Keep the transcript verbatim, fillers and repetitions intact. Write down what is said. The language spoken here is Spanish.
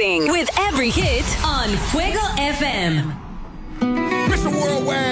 Dancing with every hit on Fuego F M. Mister Worldwide.